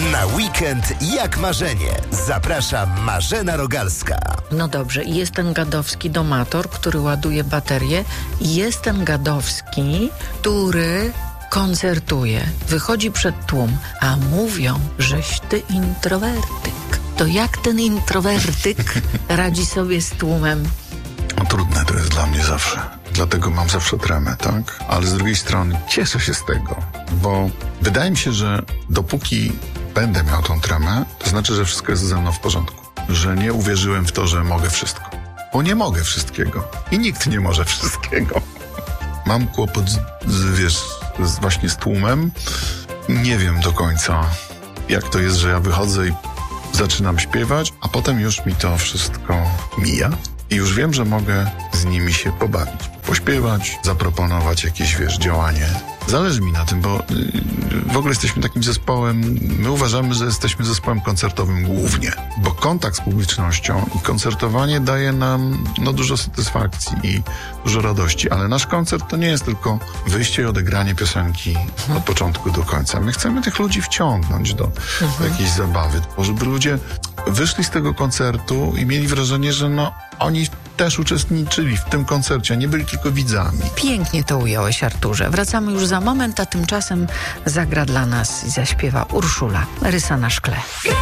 Na weekend jak marzenie. Zaprasza Marzena Rogalska. No dobrze, i jest ten gadowski domator, który ładuje baterię, i jest ten gadowski, który koncertuje, wychodzi przed tłum, a mówią, żeś ty introwertyk. To jak ten introwertyk radzi sobie z tłumem? No, trudne to jest dla mnie zawsze. Dlatego mam zawsze tremę, tak? Ale z drugiej strony cieszę się z tego, bo wydaje mi się, że dopóki będę miał tą tremę, to znaczy, że wszystko jest ze mną w porządku. Że nie uwierzyłem w to, że mogę wszystko. Bo nie mogę wszystkiego. I nikt nie może wszystkiego. Mam kłopot właśnie z tłumem. Nie wiem do końca, jak to jest, że ja wychodzę i zaczynam śpiewać, a potem już mi to wszystko mija. I już wiem, że mogę z nimi się pobawić. Pośpiewać, zaproponować jakieś, działanie. Zależy mi na tym, bo w ogóle jesteśmy takim zespołem, my uważamy, że jesteśmy zespołem koncertowym głównie, bo kontakt z publicznością i koncertowanie daje nam dużo satysfakcji i dużo radości, ale nasz koncert to nie jest tylko wyjście i odegranie piosenki od początku do końca. My chcemy tych ludzi wciągnąć do jakiejś zabawy, żeby ludzie wyszli z tego koncertu i mieli wrażenie, że oni też uczestniczyli w tym koncercie, a nie byli tylko widzami. Pięknie to ująłeś, Arturze. Wracamy już za moment, a tymczasem zagra dla nas i zaśpiewa Urszula, Rysa na szkle.